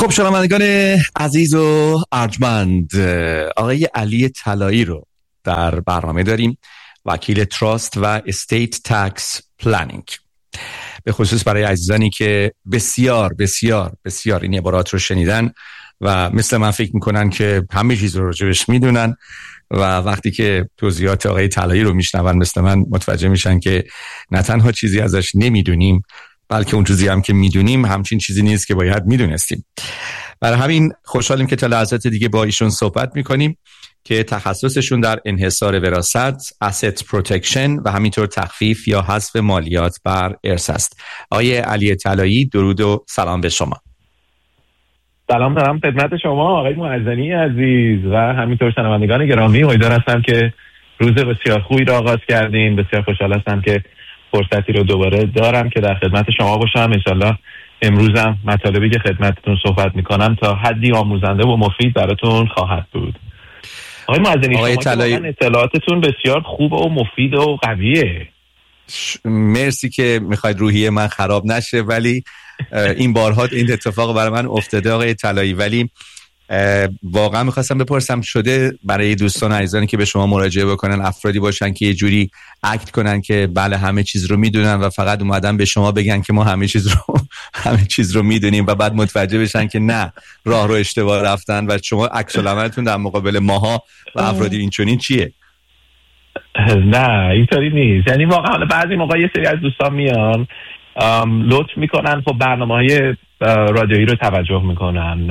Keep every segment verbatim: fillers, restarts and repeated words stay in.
خب شنوندگان عزیز و ارجمند، آقای علی طلایی رو در برنامه داریم، وکیل تراست و استیت تکس پلنینگ. به خصوص برای عزیزانی که بسیار بسیار بسیار این عبارات رو شنیدن و مثل من فکر میکنن که همه چیز رو راجبش میدونن و وقتی که توضیحات آقای طلایی رو میشنون مثل من متوجه میشن که نه تنها چیزی ازش نمیدونیم بلکه اون چیزی هم که میدونیم همچین چیزی نیست که باید میدونستیم. برای همین خوشحالیم که تا لحظات دیگه با ایشون صحبت میکنیم که تخصصشون در انحصار وراثت، asset protection و همینطور تخفیف یا حذف مالیات بر ارث است. آقای علی طلایی، درود و سلام به شما. سلام دارم خدمت شما آقای معزنی عزیز و همینطور شنوندگان گرامی. امیدوار هستم که روز بسیار خوبی را آغاز کردیم. بسیار خوشحال هستم که فرصتی رو دوباره دارم که در خدمت شما باشم. انشالله امروزم مطالبی که خدمتتون صحبت میکنم تا حدی آموزنده و مفید براتون خواهد بود. آقای معزنی، شما طلایی... که اطلاعاتتون بسیار خوب و مفید و قویه. ش... مرسی که میخواید روحیه من خراب نشه، ولی این بارها این اتفاق برای من افتاده آقای طلایی. ولی واقعا میخواستم بپرسم، شده برای دوستان عزیزانی که به شما مراجعه بکنن افرادی باشن که یه جوری اکت کنن که بله همه چیز رو میدونن و فقط اومدن به شما بگن که ما همه چیز رو همه چیز رو میدونیم و بعد متوجه بشن که نه، راه رو اشتباه رفتن و شما عکس العملتون در مقابل ماها و افرادی اینچنین چیه؟ نه اینطوری نیست. یعنی واقعا بعضی موقع یه سری از دوستان میان لطف میکنن، خب برنامه‌های رادیویی رو توجه میکنن،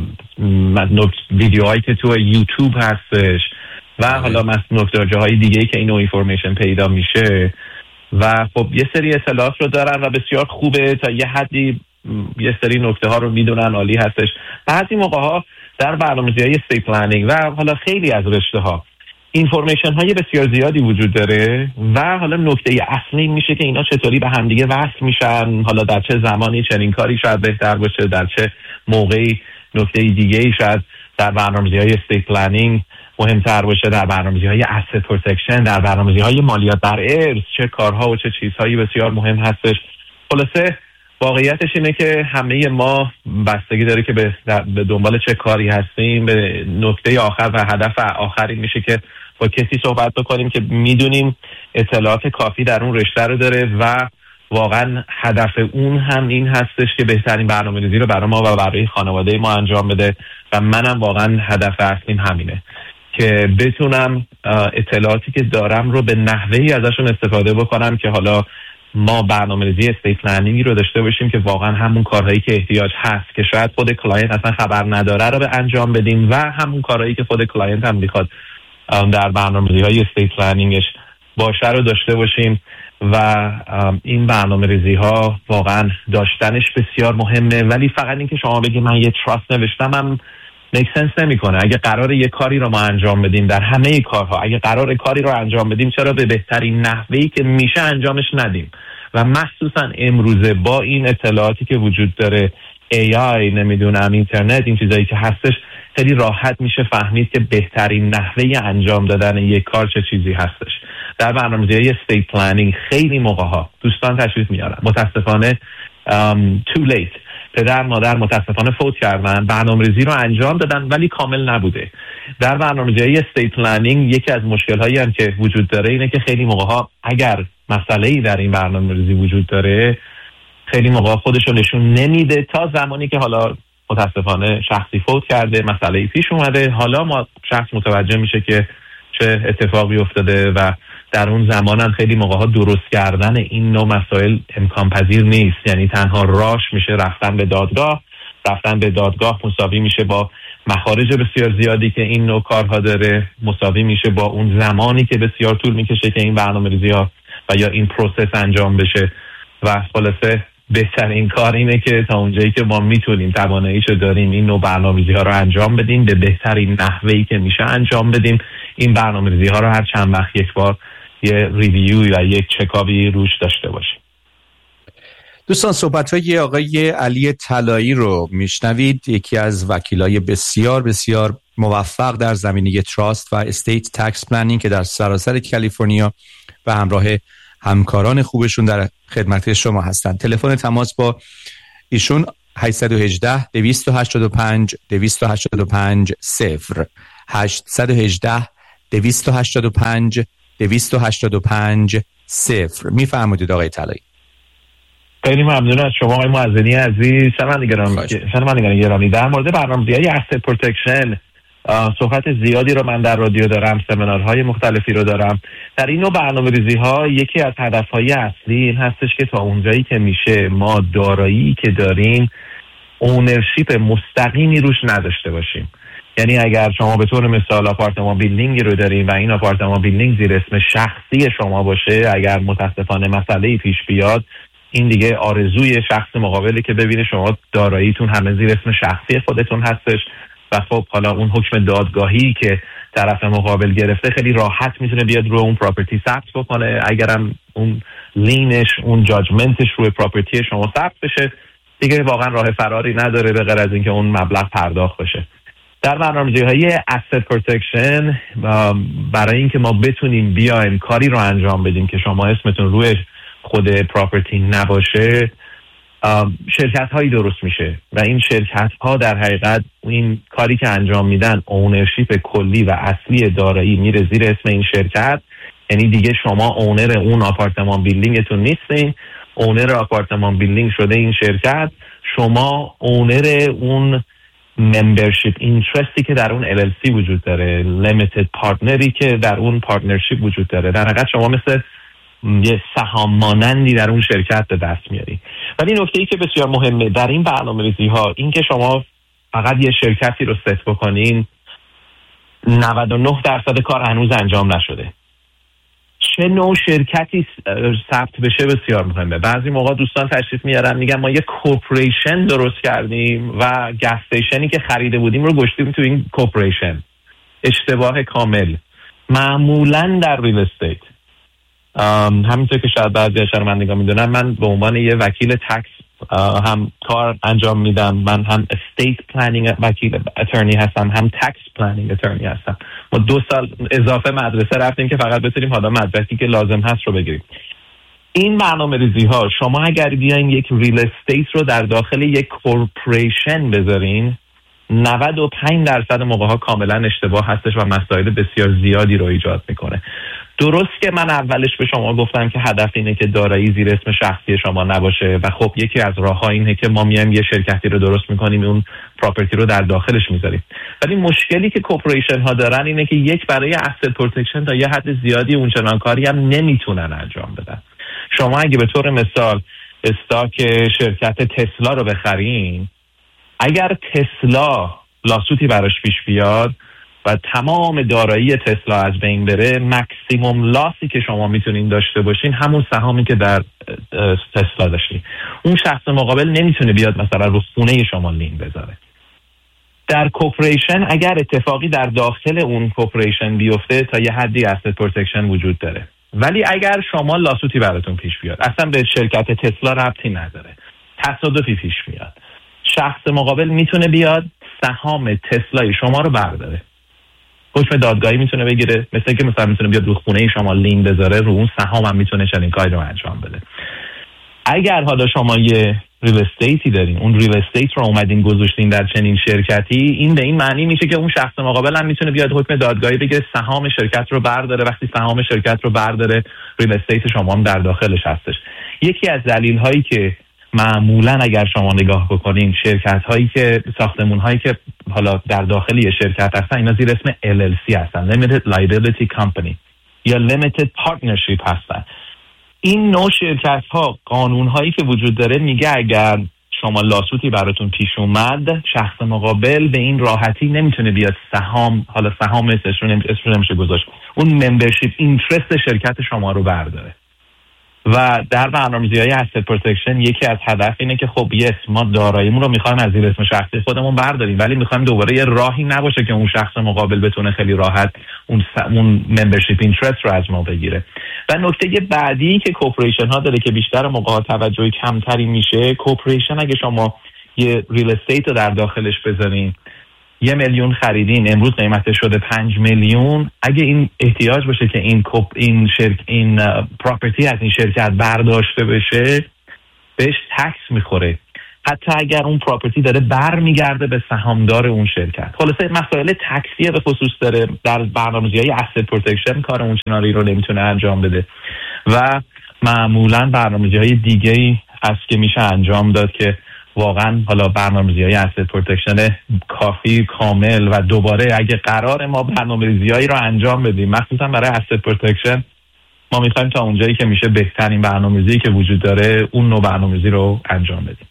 ویدیوهایی که تو یوتیوب هستش و حالا نکته های دیگه‌ای که این نوع اینفورمیشن پیدا میشه و خب یه سری اطلاعات رو دارن و بسیار خوبه، تا یه حدی یه سری نکته ها رو میدونن، عالی هستش. بعضی موقع ها در برنامه‌ریزی استیت پلنینگ و حالا خیلی از رشته ها اینفورمیشن های بسیار زیادی وجود داره و حالا نکته اصلی میشه که اینا چطوری به همدیگه وصل میشن، حالا در چه زمانی چنین کاری شاید بهتر باشه، در چه موقعی نکته دیگه ای شاید در برنامه‌ریزی های استیت پلنینگ مهمتر باشه، در برنامه‌ریزی های asset protection، در برنامه‌ریزی های مالیات بر ارث چه کارها و چه چیزهایی بسیار مهم هستش. خلاصه واقعیتش اینه که همه ما بستگی داره که به, به دنبال چه کاری هستیم. به نکته آخر و هدف آخری میشه که با کسی صحبت بکنیم که میدونیم اطلاعات کافی در اون رشته رو داره و واقعا هدف اون هم این هستش که بهترین برنامه‌ریزی رو برای ما و برای خانواده ما انجام بده و منم واقعا هدف اصلیم همینه که بتونم اطلاعاتی که دارم رو به نحوهی ازشون استفاده بکنم که حالا ما برنامه‌ریزی استیت پلنینگی رو داشته باشیم که واقعا همون کارهایی که احتیاج هست که شاید خود کلاینت اصلا خبر نداره رو به انجام بدیم و همون کارهایی که خود کلاینت هم میخواد در برنامه‌ریزی‌های استیت پلنینگش باشه رو داشته باشیم و این برنامه‌ریزی‌ها واقعا داشتنش بسیار مهمه. ولی فقط این که شما بگید من یه تراست نوشتم هم میک سنس نمیکنه. اگه قراره یه کاری رو ما انجام بدیم، در همه کارها اگه قراره کاری رو انجام بدیم، چرا به بهترین نحوهی که میشه انجامش ندیم؟ و مخصوصا امروزه با این اطلاعاتی که وجود داره، ای آی، نمیدونم اینترنت، این چیزایی که هستش، خیلی راحت میشه فهمید که بهترین نحوه انجام دادن یک کار چه چیزی هستش. در برنامه‌ریزی استیت پلنینگ خیلی موقع‌ها دوستان تشریف میارن، متاسفانه too late، پدر مادر متاسفانه فوت کردن، برنامه‌ریزی رو انجام دادن ولی کامل نبوده. در برنامه‌ریزی استیت پلنینگ یکی از مشکل‌هایی هم که وجود داره اینه که خیلی موقع‌ها اگر مسئله‌ای در این برنامه‌ریزی وجود داره، خیلی موقع‌ها خودش رو نشون نمیده تا زمانی که حالا متاسفانه شخصی فوت کرده، مسئله‌ای پیش اومده، حالا ما شخص متوجه میشه که چه اتفاقی افتاده و در اون زمان هم خیلی موقع‌ها درست کردن این نوع مسائل امکان پذیر نیست. یعنی تنها راش میشه رفتن به دادگاه. رفتن به دادگاه مساوی میشه با مخارج بسیار زیادی که این نوع کارها داره، مساوی میشه با اون زمانی که بسیار طول میکشه که این برنامه‌ریزی‌ها و یا این پروسس انجام بشه و خلاصه بهترین کار اینه که تا اونجایی که ما میتونیم، تواناییشو داریم، این نوع برنامه‌ریزی‌ها رو انجام بدیم، به بهترین نحوهی که میشه انجام بدیم. این برنامه‌ریزی‌ها رو هر چند وقت یک بار یه ریویو و یک چکابی روش داشته باشیم. دوستان صحبت‌های آقای علی طلایی رو میشنوید، یکی از وکیلای بسیار بسیار موفق در زمینه تراست و استیت تکس پلنینگ که در سراسر کالیفرنیا و همراه همکاران خوبشون در خدمت شما هستند. تلفن تماس با ایشون هشت یک هشت دویست و هشتاد و پنج دویست و هشتاد و پنج صفر هشت یک هشت دویست و هشتاد و پنج دویست و هشتاد و پنج صفر. میفرمایید آقای طلایی. خیلی ممنون از شما آقای معزنی عزیز. شنوندگان گرامی، در مورد برنامه‌ریزی asset protection صحبت زیادی رو من در رادیو دارم، سمینارهای مختلفی رو دارم. در این نوع برنامه‌ریزی‌ها یکی از هدف‌های اصلی این هستش که تا اونجایی که میشه ما دارایی که داریم اونرشیپ مستقیمی روش نداشته باشیم. یعنی اگر شما به طور مثال آپارتمان بیلدینگی رو داریم و این آپارتمان بیلدینگ زیر اسم شخصی شما باشه، اگر متاسفانه مسئله‌ای پیش بیاد، این دیگه آرزوی شخص مقابلی که ببینه شما داراییتون همه زیر اسم شخصی خودتون هستش و خب حالا اون حکم دادگاهی که طرف مقابل گرفته خیلی راحت میتونه بیاد روی اون پراپرتی ثبت بکنه. اگرم اون لینش، اون جاجمنتش روی پراپرتی شما ثبت بشه، دیگه واقعا راه فراری نداره به غیر از اینکه اون مبلغ پرداخت بشه. در برنامه‌ریزی‌های asset protection برای اینکه ما بتونیم بیایم کاری رو انجام بدیم که شما اسمتون روی خود پراپرتی نباشه، شرکت هایی درست میشه و این شرکت ها در حقیقت این کاری که انجام میدن اونرشیپ کلی و اصلی دارایی میره زیر اسم این شرکت. یعنی دیگه شما اونر اون آپارتمان بیلدینگتون نیستین، اونر آپارتمان بیلدینگ شده این شرکت، شما اونر اون ممبرشیپ اینترستی که در اون ال ال سی وجود داره، لیمیتد پارتنری که در اون پارتنرشیپ وجود داره، در حقیقت شما مثل یه سهام مانندی در اون شرکت به دست میاری. ولی نکته ای که بسیار مهمه در این برنامه‌ریزی ها این که شما فقط یه شرکتی رو ست بکنین، نود و نه درصد کار هنوز انجام نشده. چه نوع شرکتی ثبت بشه بسیار مهمه. بعضی موقع دوستان تشریف میارن میگن ما یه کورپوریشن درست کردیم و گس استیشنی که خریده بودیم رو گشتیم تو این کورپوریشن. اشتباه کامل. معمولاً در ریل استیت همینطور که شاید بعضی از شنوندگان میدونن، من به عنوان یه وکیل تکس هم کار انجام میدم. من هم استیت پلنینگ وکیل اترنی هستم، هم تکس پلنینگ اترنی هستم. ما دو سال اضافه مدرسه رفتیم که فقط بتونیم حالا مدرکی که لازم هست رو بگیریم. این برنامه‌ریزی ها شما اگر بیاین یک ریل استیت رو در داخل یک کورپوریشن بذارین، نود و پنج درصد موقع ها کاملا اشتباه هستش و مسائل بسیار زیادی رو ایجاد میکنه. درست که من اولش به شما گفتم که هدف اینه که دارایی زیر اسم شخصی شما نباشه و خب یکی از راه‌ها اینه که ما میایم یه شرکتی رو درست میکنیم، اون پراپرتی رو در داخلش میذاریم. ولی مشکلی که کورپوریشن ها دارن اینه که یک، برای asset protection تا یه حد زیادی اونچنان کاری هم نمیتونن انجام بدن. شما اگه به طور مثال استاک شرکت تسلا رو بخرین، اگر تسلا لاسوتی براش پیش بیاد و تمام دارایی تسلا از بین بره، مکسیموم لاسی که شما میتونین داشته باشین همون سهامی که در تسلا داشتین. اون شخص مقابل نمیتونه بیاد مثلا رو خونه شما لین بذاره. در کورپوریشن اگر اتفاقی در داخل اون کورپوریشن بیفته تا یه حدی asset پروتکشن وجود داره. ولی اگر شما لاسوتی براتون پیش بیاد، اصلا به شرکت تسلا ربطی نداره، تصادفی پیش میاد، شخص مقابل میتونه بیاد سهام تسلای شما رو برداره. حکم دادگاهی میتونه بگیره، مثل که مثلا میتونه بیاد رو خونه شما لین بذاره، رو اون سهام هم میتونه چنین کاری رو انجام بده. اگر حالا شما یه ریل استیتی دارین، اون ریل استیت رو اومدین گذاشتین در چنین شرکتی، این به این معنی میشه که اون شخص مقابل هم میتونه بیاد حکم دادگاهی بگیره، سهام شرکت رو برداره. وقتی سهام شرکت رو برداره، ریل استیت شما هم در داخلش هستش. یکی از دلیل هایی که معمولا اگر شما نگاه بکنین شرکت هایی که ساختمون هایی که حالا در داخل یه شرکت هستن، اینا زیر اسم ال ال سی هستن، Limited Liability Company یا Limited Partnership هستن. این نوع شرکت ها قانون هایی که وجود داره میگه اگر شما لاسوتی براتون پیش اومد، شخص مقابل به این راحتی نمیتونه بیاد سهام، حالا سهام اسمش نمیشه گذاشت، اون ممبرشیپ اینترست شرکت شما رو برداره. و در برنامه‌ریزی‌های asset protection یکی از هدف اینه که خب یس ما داراییمون رو می‌خوایم از زیر اسم شخصی خودمون برداریم، ولی می‌خوایم دوباره یه راهی نباشه که اون شخص مقابل بتونه خیلی راحت اون س... اون membership interest رو از ما بگیره. و نکته بعدی که کورپوریشن ها داره که بیشتر موقع توجه کمتری میشه، کورپوریشن اگه شما یه ریل استیت رو در داخلش بذارین، یه میلیون خریدین، امروز قیمتش شده پنج میلیون، اگه این احتیاج باشه که این کوپ این شرک این پراپرتی از این شرکت برداشته بشه، بهش تکس میخوره. حتی اگر اون پراپرتی داره برمیگرده به سهامدار اون شرکت. خلاصه مسائل تکسی به خصوص داره. در برنامه‌ریزی‌های asset protection کار اون چنانی رو نمیتونه انجام بده و معمولا برنامه‌ریزی‌های دیگه‌ای هست که میشه انجام داد که واقعا حالا برنامه‌ریزی‌های asset protection کافی کامل و دوباره اگه قرار ما برنامه‌ریزی‌هایی رو انجام بدیم مخصوصا برای asset protection ما می‌خوایم تا اونجایی که میشه بهترین برنامه‌ریزی که وجود داره اون نوع برنامه‌ریزی رو انجام بدیم.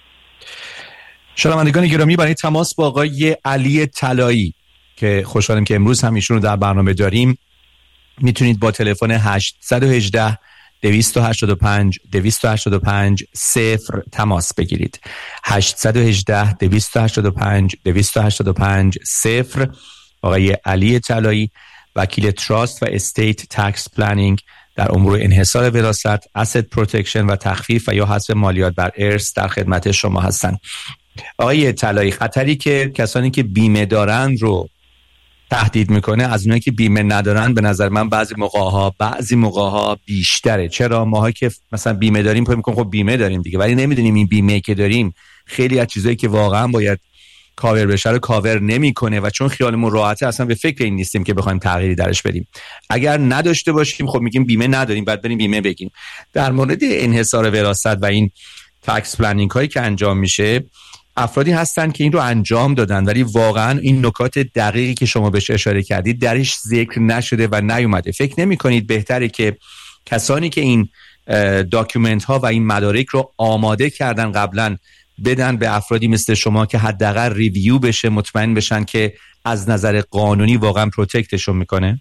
شنوندگان گرامی، برای تماس با آقای علی طلایی که خوشحالم که امروز هم ایشون رو در برنامه داریم میتونید با تلفن هشت یک هشت دویست و هشتاد و پنج دویست و هشتاد و پنج صفر تماس بگیرید. هشت یک هشت دویست و هشتاد و پنج دویست و هشتاد و پنج صفر. آقای علی طلایی، وکیل تراست و استیت تکس پلنینگ در امور انحصار وراثت، asset پروتکشن و تخفیف و یا حذف مالیات بر ارث در خدمت شما هستند. آقای طلایی، خطری که کسانی که بیمه دارن رو تهدید میکنه از اونایی که بیمه ندارن به نظر من بعضی موقع‌ها بعضی موقع‌ها بیشتره. چرا؟ ماها که مثلا بیمه داریم فکر می‌کنیم خب بیمه داریم دیگه، ولی نمیدونیم این بیمه که داریم خیلی از چیزایی که واقعا باید کاور بشه رو کاور نمیکنه و چون خیالمون راحته اصلا به فکر این نیستیم که بخوایم تغییری درش بدیم. اگر نداشته باشیم خب میگیم بیمه نداریم، بعد بریم بیمه بگیریم. در مورد انحصار وراثت و این تکس پلنینگ هایی که انجام میشه، افرادی هستن که این رو انجام دادن ولی واقعا این نکات دقیقی که شما بهش اشاره کردید درش ذکر نشده و نیومده. فکر نمی کنید بهتره که کسانی که این داکیومنت ها و این مدارک رو آماده کردن قبلا بدن به افرادی مثل شما که حداقل ریویو بشه، مطمئن بشن که از نظر قانونی واقعا پروتکتشون میکنه؟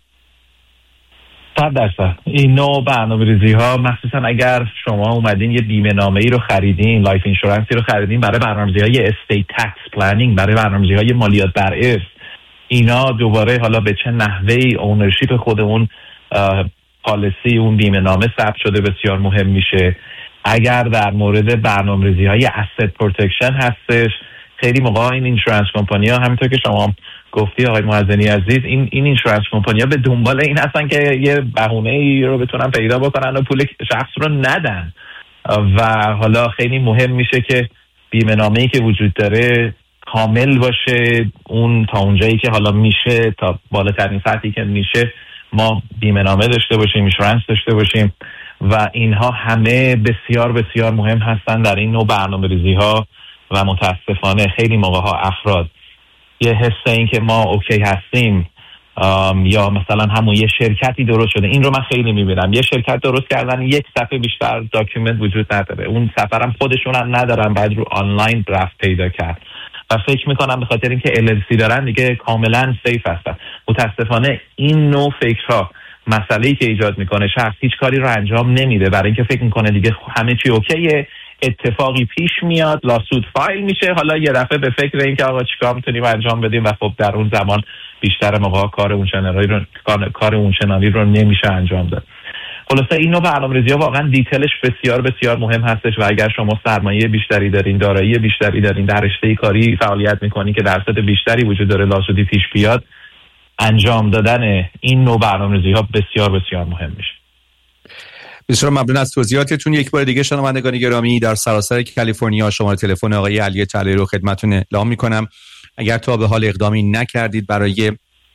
صد درصد این نوع برنامه‌ریزی ها، مخصوصا اگر شما اومدین یه بیمه نامه‌ای رو خریدین، لایف اینشورنسی رو خریدین برای برنامه‌ریزی های استیت تکس پلنینگ، برای برنامه‌ریزی های مالیات بر ارث، اینا دوباره حالا به چه نحوه‌ای اونرشیپ خود اون پالیسی اون بیمه نامه ثبت شده بسیار مهم میشه. اگر در مورد برنامه‌ریزی های asset protection هستش، خیلی موقع این اینشورنس کمپانی‌ها همونطور که شما گفتی آقای معزنی عزیز، این این اینشورنس کمپانی‌ها به دنبال این هستن که یه بهونه‌ای رو بتونن پیدا بکنن و پول شخص رو ندن و حالا خیلی مهم میشه که بیمه نامه‌ای که وجود داره کامل باشه. اون تا اونجایی که حالا میشه، تا بالاترین سطحی که میشه ما بیمه نامه داشته باشیم، اینشورنس داشته باشیم و اینها همه بسیار بسیار مهم هستن در این نوع برنامه‌ریزی‌ها و متاسفانه خیلی موقع‌ها افراد یه حس این که ما اوکی هستیم یا مثلا همون یه شرکتی درست شده، این رو من خیلی میبینم، یه شرکت درست کردن یک صفحه بیشتر داکیومنت وجود نداره، اون صفحه هم خودشون هم ندارن، بعد رو آنلاین رفت پیدا کرد و فکر میکنم به خاطر اینکه ال ال سی دارن دیگه کاملا سیف هستن. متاسفانه این نوع فکرها مسئله‌ای که ایجاد میکنه، شخص هیچ کاری رو انجام نمیده برای اینکه فکر میکنه دیگه همه چی اوکیه، اتفاقی پیش میاد، لاسود فایل میشه، حالا یه دفعه به فکر این که آقا چیکار میتونیم انجام بدیم و خب در اون زمان بیشتر موقع کار اون چنانی رو کار اون چنانی رو نمیشه انجام داد. خلاصه این نوع برنامه‌ریزی‌ها واقعا دیتیلش بسیار بسیار مهم هستش و اگر شما سرمایه بیشتری دارین، دارایی بیشتری دارین، در رشته کاری فعالیت میکنین که درصد بیشتری وجود داره لاسودی پیش بیاد، انجام دادن این نوع برنامه‌ریزی‌ها بسیار بسیار مهم میشه. بسیار ممنون از توضیحاتتون. یک بار دیگه شنوندگان گرامی، در سراسر کالیفرنیا شماره تلفن آقای علی طلایی رو خدمتتون اعلام میکنم. اگر تا به حال اقدامی نکردید برای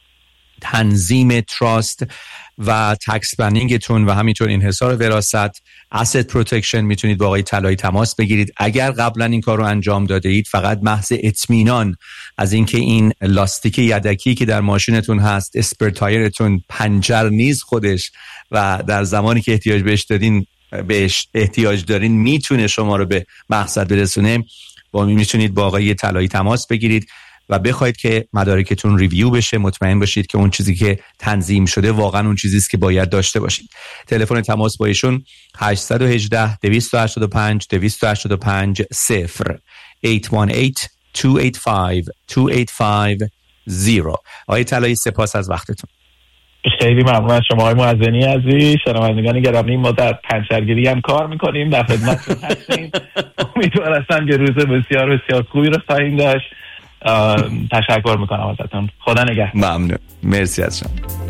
تنظیم تراست و تکس پلنینگتون و همینطور انحصار وراثت، asset protection، میتونید با آقای طلایی تماس بگیرید. اگر قبلا این کار رو انجام داده اید، فقط محض اطمینان از اینکه این لاستیک یدکی که در ماشینتون هست، اسپر تایرتون پنچر نیست خودش و در زمانی که احتیاج بهش دارین بهش احتیاج دارین میتونه شما رو به مقصد برسونه، با میتونید با آقای طلایی تماس بگیرید و بخواید که مدارکتون ریویو بشه، مطمئن باشید که اون چیزی که تنظیم شده واقعا اون چیزی است که باید داشته باشید. تلفن تماس با ایشون هشت یک هشت دویست و هشتاد و پنج دویست و هشتاد و پنج صفر هشت یک هشت دو هشت پنج دو هشت پنج صفر. آقای طلایی سپاس از وقتتون. خیلی ممنون از شما آقای معزنی عزیز. شنوندگان گرامی، ما در پنچرگیری هم کار میکنیم، در خدمتتون هستیم. امیدوارم که روز بسیار بسیار خوبی رو خواهیم داشت. تشکر میکنم ازتون. خدا نگهدار. ممنون. مرسی از شما.